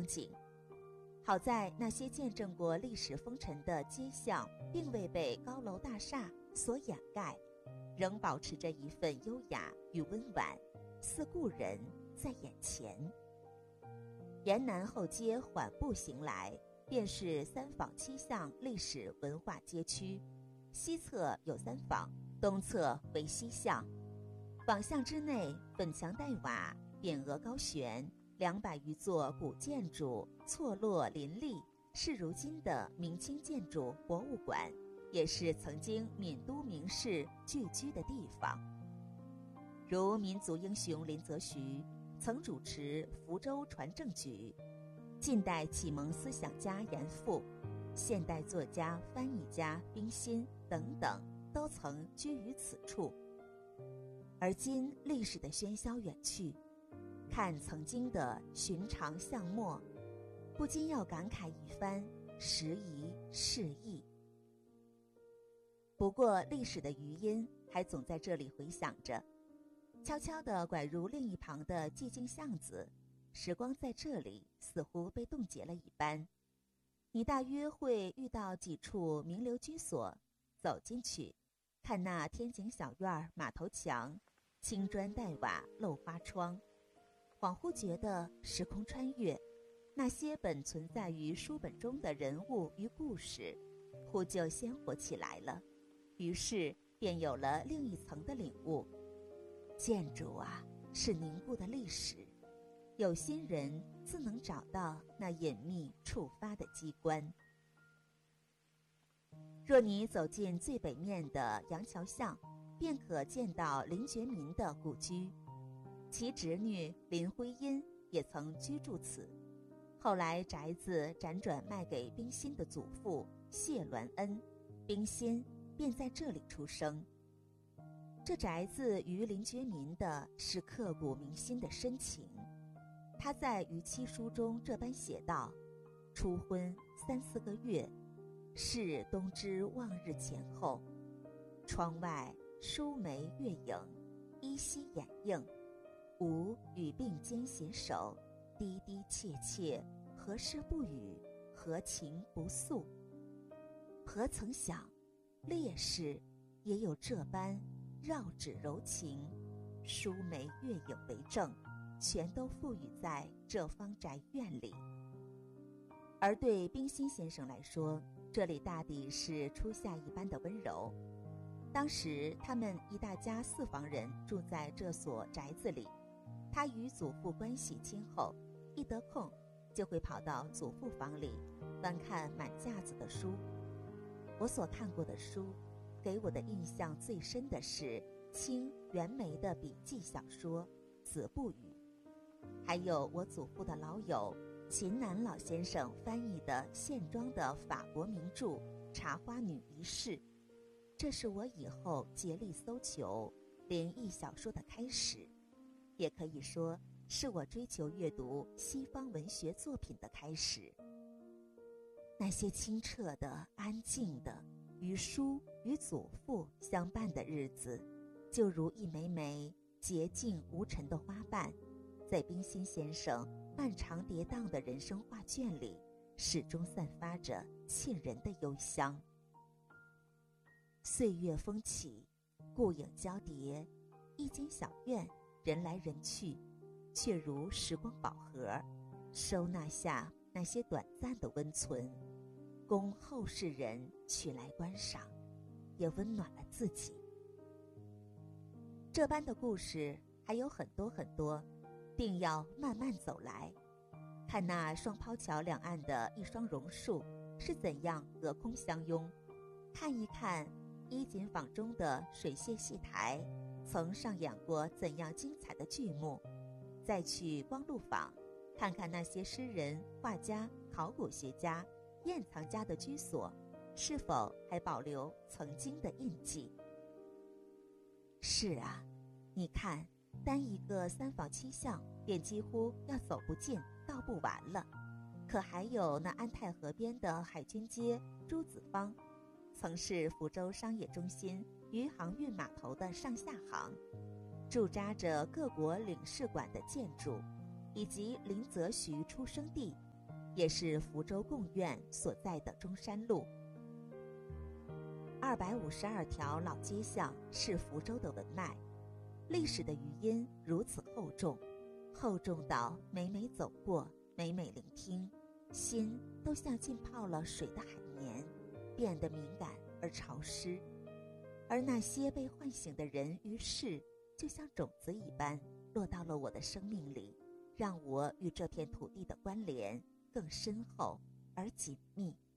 风景。好在那些见证过历史风尘的街巷并未被高楼大厦所掩盖，仍保持着一份优雅与温婉，似故人在眼前。沿南后街缓步行来，便是三坊七巷历史文化街区，西侧有三坊，东侧为西巷。坊巷之内，粉墙黛瓦，匾额高悬，200余座古建筑错落林立，是如今的明清建筑博物馆，也是曾经闽都名士聚居的地方。如民族英雄林则徐曾主持福州传政局，近代启蒙思想家严复，现代作家翻译家冰心等等都曾居于此处。而今历史的喧嚣远去，看曾经的寻常巷陌，不禁要感慨一番时移世易。不过历史的余音还总在这里回响着，悄悄地拐入另一旁的寂静巷子，时光在这里似乎被冻结了一般。你大约会遇到几处名流居所，走进去，看那天井小院码头墙，青砖黛瓦漏花窗，恍惚觉得时空穿越，那些本存在于书本中的人物与故事，忽就鲜活起来了。于是便有了另一层的领悟，建筑啊，是凝固的历史，有心人自能找到那隐秘触发的机关。若你走进最北面的杨桥巷，便可见到林觉民的故居，其侄女林徽因也曾居住此，后来宅子辗转卖给冰心的祖父谢鸾恩，冰心便在这里出生。这宅子与林觉民的是刻骨铭心的深情。他在逾期书中这般写道：初婚3、4个月，是冬之望日前后，窗外疏梅月影，依稀掩映，吾与并肩携手，低低切切，何事不语，何情不诉。何曾想烈士也有这般绕指柔情，疏梅月影为证，全都赋予在这方宅院里。而对冰心先生来说，这里大抵是初夏一般的温柔。当时他们一大家4房人住在这所宅子里，他与祖父关系亲厚，一得空就会跑到祖父房里翻看满架子的书。我所看过的书，给我的印象最深的是清袁枚的笔记小说《子不语》，还有我祖父的老友秦南老先生翻译的线装的法国名著《茶花女一事》，这是我以后竭力搜求灵异小说的开始，也可以说是我追求阅读西方文学作品的开始。那些清澈的、安静的，与书与祖父相伴的日子，就如一枚枚洁净无尘的花瓣，在冰心先生漫长跌宕的人生画卷里，始终散发着沁人的幽香。岁月风起，故影交叠，一间小院，人来人去，却如时光宝盒，收纳下那些短暂的温存，供后世人取来观赏，也温暖了自己。这般的故事还有很多很多，定要慢慢走来，看那双抛桥两岸的一双榕树是怎样隔空相拥，看一看衣锦坊中的水榭戏台曾上演过怎样精彩的剧目，再去光禄坊看看那些诗人、画家、考古学家、砚藏家的居所是否还保留曾经的印记。是啊，你看，单一个三坊七巷便几乎要走不尽道不完了，可还有那安泰河边的海军街、朱子坊，曾是福州商业中心与航运码头的上下行，驻扎着各国领事馆的建筑，以及林则徐出生地也是福州贡院所在的中山路。252条老街巷是福州的文脉，历史的余音如此厚重，厚重到每每走过，每每聆听，心都像浸泡了水的海绵，变得敏感而潮湿。而那些被唤醒的人与事，就像种子一般落到了我的生命里，让我与这片土地的关联更深厚而紧密。